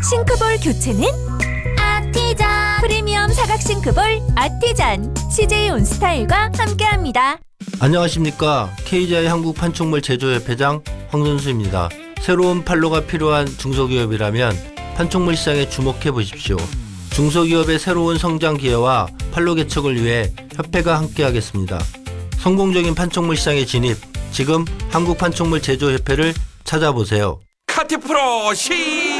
싱크볼 교체는 아티잔. 프리미엄 사각 싱크볼 아티잔. CJ 온스타일과 함께합니다. 안녕하십니까. KGI 한국판촉물 제조협회장 황선수입니다. 새로운 판로가 필요한 중소기업이라면 판촉물 시장에 주목해 보십시오. 중소기업의 새로운 성장 기회와 판로 개척을 위해 협회가 함께하겠습니다. 성공적인 판촉물 시장에 진입, 지금 한국판촉물 제조협회를 찾아보세요. 카티프로 시